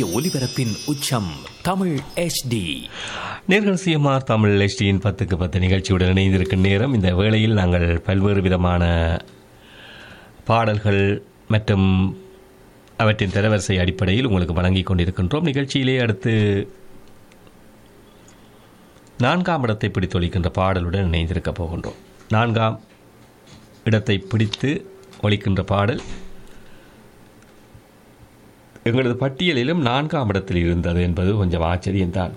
ஒலிபரப்பின் உச்சம் தமிழ் HD. நேர்கள் சிஎம்ஆர் தமிழ் HDயின் 10க்கு 10 நிகழ்ச்சியுடன் இணைந்திருக்கும் நேரம். இந்த வேளையில் நாங்கள் பல்வேறு விதமான பாடல்கள் மற்றும் அவற்றின் தரவரிசை அடிப்படையில் உங்களுக்கு வழங்கிக் கொண்டிருக்கின்றோம். நிகழ்ச்சியிலே அடுத்து 4ஆம் இடத்தை பிடித்து ஒலிக்கின்ற பாடலுடன் இணைந்திருக்கப் போகின்றோம். 4ஆம் இடத்தை பிடித்து ஒலிக்கின்ற பாடல் எங்களது பட்டியலிலும் 4ஆம் இடத்தில் இருந்தது என்பது கொஞ்சம் ஆச்சரியம்தான்.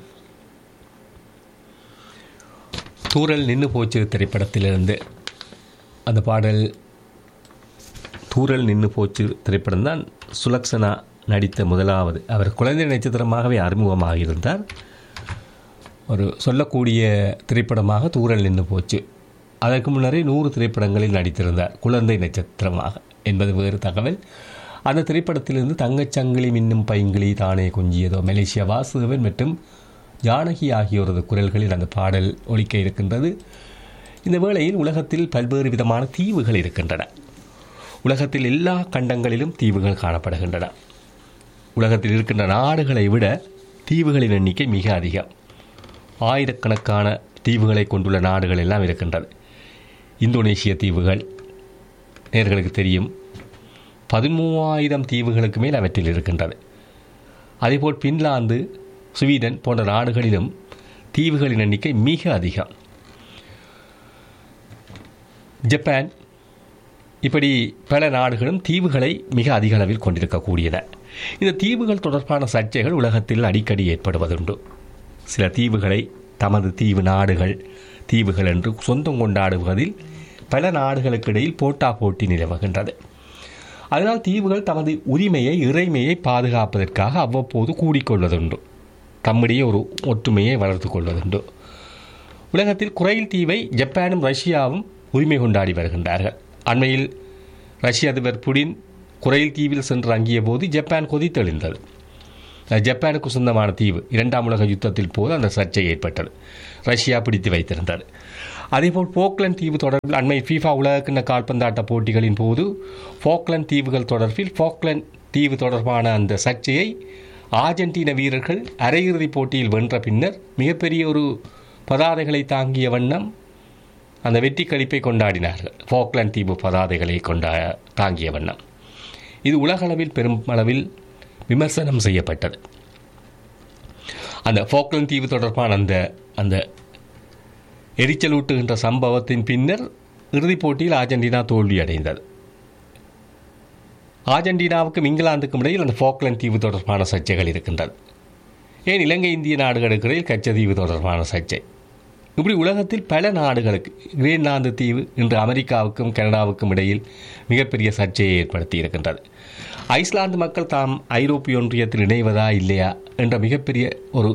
தூரல் நின்று போச்சு திரைப்படத்திலிருந்து அந்த பாடல். தூரல் நின்று போச்சு திரைப்படம் தான் சுலக்ஷனா நடித்த முதலாவது. அவர் குழந்தை நட்சத்திரமாகவே அறிமுகமாக இருந்தார். ஒரு சொல்லக்கூடிய திரைப்படமாக தூரல் நின்று போச்சு. அதற்கு முன்னரே 100 திரைப்படங்களில் நடித்திருந்தார் குழந்தை நட்சத்திரமாக என்பது வேறு தகவல். அந்த திரைப்படத்திலிருந்து தங்கச்சங்கிலி மின்னும் பைங்கிளி தானே கொஞ்சியதோ மலேசியா வாசுதேவன் மற்றும் ஜானகி ஆகியோரது குரல்களில் அந்த பாடல் ஒலிக்க இருக்கின்றது. இந்த வேளையில் உலகத்தில் பல்வேறு விதமான தீவுகள் இருக்கின்றன. உலகத்தில் எல்லா கண்டங்களிலும் தீவுகள் காணப்படுகின்றன. உலகத்தில் இருக்கின்ற நாடுகளை விட தீவுகளின் எண்ணிக்கை மிக அதிகம். ஆயிரக்கணக்கான தீவுகளை கொண்டுள்ள நாடுகள் எல்லாம் இருக்கின்றது. இந்தோனேசிய தீவுகள் நேர்களுக்கு தெரியும், 13,000 தீவுகளுக்கு மேல் அவற்றில் இருக்கின்றது. அதேபோல் பின்லாந்து, ஸ்வீடன் போன்ற நாடுகளிலும் தீவுகளின் எண்ணிக்கை மிக அதிகம். ஜப்பான், இப்படி பல நாடுகளும் தீவுகளை மிக அதிக அளவில் கொண்டிருக்கக்கூடியன. இந்த தீவுகள் தொடர்பான சர்ச்சைகள் உலகத்தில் அடிக்கடி ஏற்படுவதுண்டு. சில தீவுகளை தமது தீவு நாடுகள் தீவுகள் என்று சொந்தம் கொண்டாடுவதில் பல நாடுகளுக்கு இடையில் போட்டி நிலவுகின்றது. அதனால் தீவுகள் தமது உரிமையை இறைமையை பாதுகாப்பதற்காக அவ்வப்போது கூடிக்கொள்வதுண்டு. தம்மிடையே ஒரு ஒற்றுமையை வளர்த்து கொள்வதுண்டு. உலகத்தில் குரைல் தீவை ஜப்பானும் ரஷ்யாவும் உரிமை கொண்டாடி வருகின்றார்கள். அண்மையில் ரஷ்ய அதிபர் புடின் குரைல் தீவில் சென்று அங்கிய போது ஜப்பான் கொதித்தெழுந்தது. ஜப்பானுக்கு சொந்தமான தீவு. 2ஆம் உலக யுத்தத்தில் போது அந்த சர்ச்சை ஏற்பட்டது. ரஷ்யா பிடித்து வைத்திருந்தது. அதேபோல் போக்லண்ட் தீவு தொடர்பில் அண்மை FIFA உலகக்கிண்ண கால்பந்தாட்ட போட்டிகளின் போது போக்லண்ட் தீவுகள் தொடர்பில் போக்லண்ட் தீவு தொடர்பான அந்த சர்ச்சையை ஆர்ஜென்டினா வீரர்கள் அரையிறுதிப் போட்டியில் வென்ற பின்னர் மிகப்பெரிய ஒரு பதாதைகளை தாங்கிய வண்ணம் அந்த வெற்றி களிப்பை கொண்டாடினார்கள். போக்லண்ட் தீவு பதாதைகளை தாங்கிய வண்ணம் இது உலகளவில் பெருமளவில் விமர்சனம் செய்யப்பட்டது. அந்த போக்லண்ட் தீவு தொடர்பான அந்த எரிச்சலூட்டுகின்ற சம்பவத்தின் பின்னர் இறுதிப் போட்டியில் ஆர்ஜென்டினா தோல்வியடைந்தது. ஆர்ஜென்டினாவுக்கும் இங்கிலாந்துக்கும் இடையில் அந்த போக்லண்ட் தீவு தொடர்பான சர்ச்சைகள் இருக்கின்றது. ஏன் இலங்கை இந்திய நாடுகளுக்கு இடையில் கச்சத்தீவு தொடர்பான சர்ச்சை. இப்படி உலகத்தில் பல நாடுகளுக்கு, கிரீன்லாந்து தீவு இன்று அமெரிக்காவுக்கும் கனடாவுக்கும் இடையில் மிகப்பெரிய சர்ச்சையை ஏற்படுத்தி இருக்கின்றது. ஐஸ்லாந்து மக்கள் தாம் ஐரோப்பிய ஒன்றியத்தில் இணைவதா இல்லையா என்ற மிகப்பெரிய ஒரு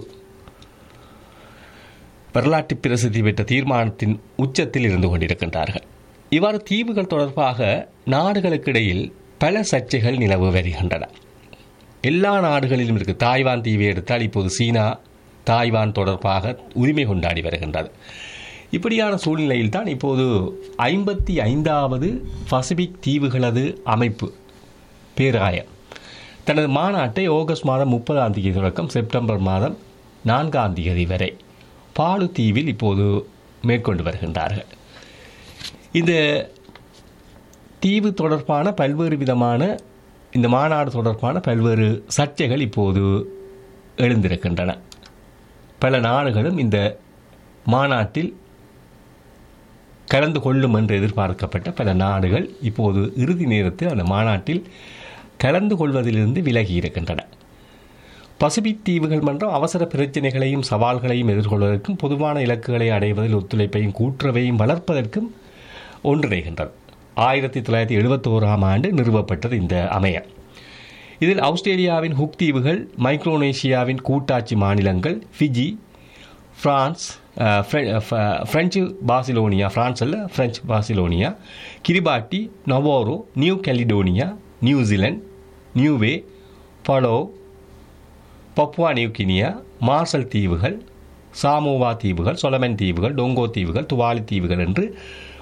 வரலாற்று பிரசித்தி பெற்ற தீர்மானத்தின் உச்சத்தில் இருந்து கொண்டிருக்கின்றார்கள். இவ்வாறு தீவுகள் தொடர்பாக நாடுகளுக்கு இடையில் பல சர்ச்சைகள் நிலவு வருகின்றன. எல்லா நாடுகளிலும் இருக்கு. தாய்வான் தீவை எடுத்தால் இப்போது சீனா தாய்வான் தொடர்பாக உரிமை கொண்டாடி வருகின்றது. இப்படியான சூழ்நிலையில் தான் இப்போது 55வது பசிபிக் தீவுகளது அமைப்பு பேராயம் தனது மாநாட்டை ஆகஸ்ட் மாதம் 30ஆம் தேதி தொடக்கம் செப்டம்பர் மாதம் 4ஆம் தேதி வரை பாலு தீவில் இப்போது மேற்கொண்டு வருகின்றார்கள். இந்த தீவு தொடர்பான பல்வேறு விதமான இந்த மாநாடு தொடர்பான பல்வேறு சர்ச்சைகள் இப்போது எழுந்திருக்கின்றன. பல நாடுகளும் இந்த மாநாட்டில் கலந்து கொள்ளும் என்று எதிர்பார்க்கப்பட்ட பல நாடுகள் இப்போது இறுதி நேரத்தில் அந்த மாநாட்டில் கலந்து கொள்வதிலிருந்து விலகி இருக்கின்றன. பசிபிக் தீவுகள் மன்றம் அவசர பிரச்சினைகளையும் சவால்களையும் எதிர்கொள்வதற்கும் பொதுவான இலக்குகளை அடைவதில் ஒத்துழைப்பையும் கூட்டுறவையும் வளர்ப்பதற்கும் ஒன்றிணைகின்றது. 1971ஆம் ஆண்டு நிறுவப்பட்டது இந்த அமையம். இதில் ஆஸ்திரேலியாவின் ஹுக் தீவுகள், மைக்ரோனேசியாவின் கூட்டாட்சி மாநிலங்கள், ஃபிஜி, பிரான்ஸ், பிரெஞ்சு பாசிலோனியா, பிரான்ஸ் அல்ல French பாசிலோனியா, Kiribati, நவோரோ, new Caledonia, New Zealand, Niue, பலோ, Papua New Guinea, marshal தீவுகள், சாமோவா தீவுகள், சொலமன் தீவுகள், டோங்கோ தீவுகள், துவாலி தீவுகள் என்று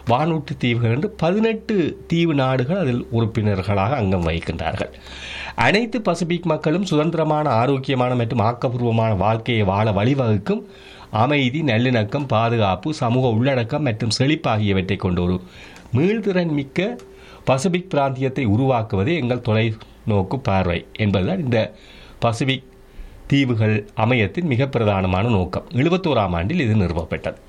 வானூட்டு தீவுகள் என்று 18 தீவு நாடுகள் அதில் உறுப்பினர்களாக அங்கம் வகிக்கின்றார்கள். அனைத்து பசிபிக் மக்களும் சுதந்திரமான, ஆரோக்கியமான மற்றும் ஆக்கப்பூர்வமான வாழ்க்கையை வாழ வழிவகுக்கும் அமைதி, நல்லிணக்கம், பாதுகாப்பு, சமூக உள்ளடக்கம் மற்றும் செழிப்பு ஆகியவற்றை கொண்ட ஒரு மீள்திறன் மிக்க பசிபிக் பிராந்தியத்தை உருவாக்குவதே எங்கள் தொலைநோக்கு பார்வை என்பதுதான் இந்த பசிபிக் தீவுகள் அமையத்தின் மிக பிரதானமான நோக்கம். 71ஆம் ஆண்டில் இது நிறுவப்பட்டது.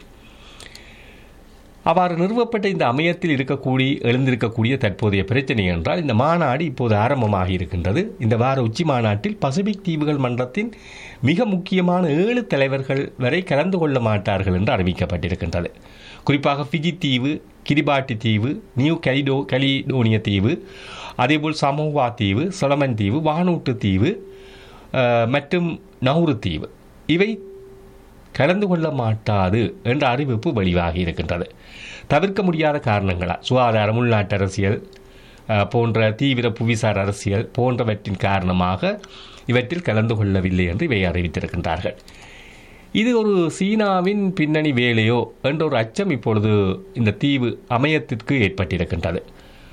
அவ்வாறு நிறுவப்பட்ட இந்த அமையத்தில் எழுந்திருக்கக்கூடிய தற்போதைய பிரச்சனை என்றால், இந்த மாநாடு இப்போது ஆரம்பமாகி இருக்கின்றது. இந்த வார உச்சி மாநாட்டில் பசிபிக் தீவுகள் மன்றத்தின் மிக முக்கியமான 7 தலைவர்கள் வரை கலந்து கொள்ள மாட்டார்கள் என்று அறிவிக்கப்பட்டிருக்கின்றது. குறிப்பாக ஃபிஜி தீவு, கிரிபாட்டி தீவு, நியூ கலிடோனிய தீவு, அதேபோல் சமோவா தீவு, சொலமன் தீவு, வானூட்டு தீவு மற்றும் நௌரு தீவு இவை கலந்து கொள்ள மாட்டாது என்ற அறிவிப்பு வெளியாகி இருக்கின்றது. தவிர்க்க முடியாத காரணங்களால் சுகாதாரம், உள்நாட்டு அரசியல் போன்ற தீவிர புவிசார் அரசியல் போன்றவற்றின் காரணமாக இவற்றில் கலந்து கொள்ளவில்லை என்று இவை அறிவித்திருக்கின்றார்கள். இது ஒரு சீனாவின் பின்னணி வேலையோ என்ற ஒரு அச்சம் இப்பொழுது இந்த தீவு அமையத்திற்கு ஏற்பட்டிருக்கின்றது.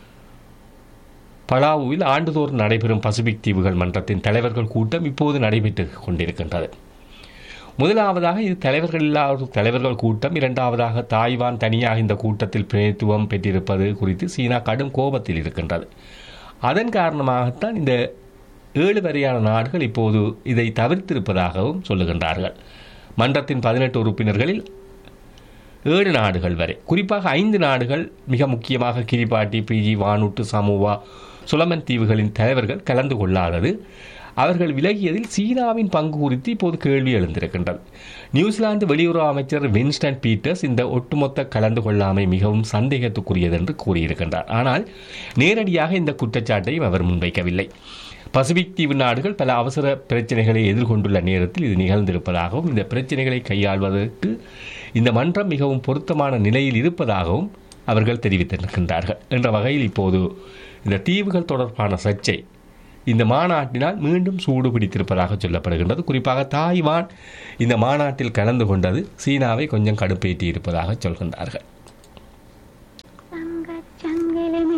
பலாவுவில் ஆண்டுதோறும் நடைபெறும் பசிபிக் தீவுகள் மன்றத்தின் தலைவர்கள் கூட்டம் இப்போது நடைபெற்று கொண்டிருக்கின்றது. முதலாவதாக இது தலைவர்கள் இல்லாத தலைவர்கள் கூட்டம். இரண்டாவதாக தாய்வான் தனியாக இந்த கூட்டத்தில் பிரதித்துவம் பெற்றிருப்பது குறித்து சீனா கடும் கோபத்தில் இருக்கின்றது. அதன் காரணமாகத்தான் இந்த 7 வரையான நாடுகள் இப்போது இதை தவிர்த்திருப்பதாகவும் சொல்லுகின்றார்கள். மன்றத்தின் 18 உறுப்பினர்களில் 7 நாடுகள் வரை, குறிப்பாக 5 நாடுகள் மிக முக்கியமாக கிரிபாட்டி, பிஜி, வானூட்டு, சமோவா, சொலமன் தீவுகளின் தலைவர்கள் கலந்து கொள்ளாதது, அவர்கள் விலகியதில் சீனாவின் பங்கு குறித்து இப்போது கேள்வி எழுந்திருக்கின்றது. நியூசிலாந்து வெளியுறவு அமைச்சர் வின்ஸ்டன் பீட்டர்ஸ் இந்த ஒட்டுமொத்த கலந்து கொள்ளாமை மிகவும் சந்தேகத்துக்குரியது என்று கூறியிருக்கின்றார். ஆனால் நேரடியாக இந்த குற்றச்சாட்டையும் அவர் முன்வைக்கவில்லை. பசிபிக் தீவு நாடுகள் பல அவசர பிரச்சனைகளை எதிர்கொண்டுள்ள நேரத்தில் இது நிகழ்ந்திருப்பதாகவும், இந்த பிரச்சனைகளை கையாள்வதற்கு இந்த மன்றம் மிகவும் பொருத்தமான நிலையில் இருப்பதாகவும் அவர்கள் தெரிவித்திருக்கின்றார்கள். என்ற வகையில் இப்போது இந்த தீவுகள் தொடர்பான சர்ச்சை இந்த மாநாட்டினால் மீண்டும் சூடு பிடித்திருப்பதாக சொல்லப்படுகின்றது. குறிப்பாக தாய்வான் இந்த மாநாட்டில் கலந்து கொண்டது சீனாவை கொஞ்சம் கடுப்பேற்றி இருப்பதாக சொல்கின்றார்கள்.